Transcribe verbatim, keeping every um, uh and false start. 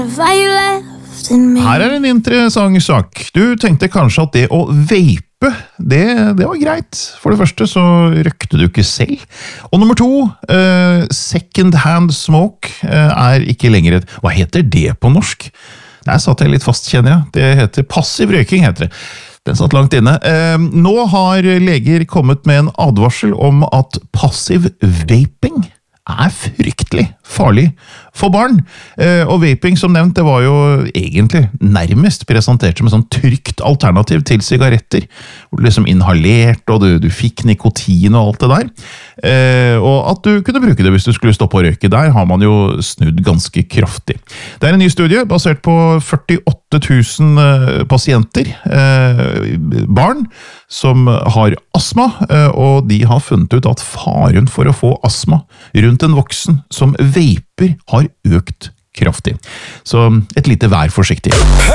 Her er en interessant sak. Du tenkte kanskje at det å vape, det, det var greit. For det første så røkte du ikke selv. Og nummer to, uh, second hand smoke uh, er ikke lenger et... Hva heter det på norsk? Der satt jeg litt fast, kjenner jeg. Det heter passiv røyking, heter det. Den satt langt inne. Uh, nå har leger kommet med en advarsel om at passiv vaping er fryktelig farlig for barn. Eh, og vaping, som nevnt, det var jo egentlig nærmest presentert som et sånn trygt alternativ til sigaretter, hvor du liksom inhalerte, og du, du fikk nikotin og alt det der. Eh, og at du kunne bruke det hvis du skulle stoppe å røyke. Der har man jo snudd ganske kraftig. Det er en ny studie basert på førtiåtte tusen eh, pasienter, eh, barn, som har astma, eh, og de har funnet ut at faren for å få astma rundt en voksen som vaper har økt kraftig. Så et lite vær forsiktig.